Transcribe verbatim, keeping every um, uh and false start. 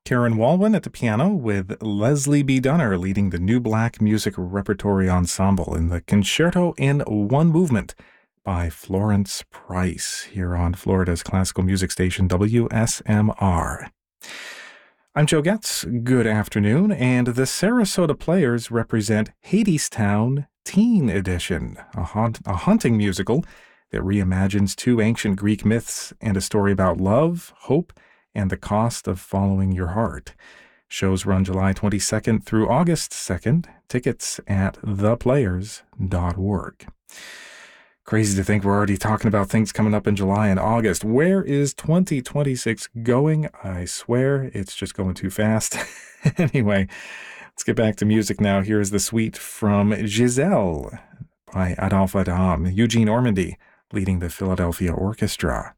Karen Walwyn at the piano with Leslie B. Dunner leading the New Black Music Repertory Ensemble in the Concerto in One Movement by Florence Price here on Florida's classical music station W S M R. I'm Joe Getz. Good afternoon, and the Sarasota Players represent Hadestown Teen Edition, a, haunt, a haunting musical that reimagines two ancient Greek myths and a story about love, hope, and the cost of following your heart. Shows run July twenty-second through August second. Tickets at the players dot org. Crazy to think we're already talking about things coming up in July and August. Where is twenty twenty-six going? I swear it's just going too fast. Anyway, let's get back to music now. Here's the suite from Giselle by Adolphe Adam, Eugene Ormandy leading the Philadelphia Orchestra.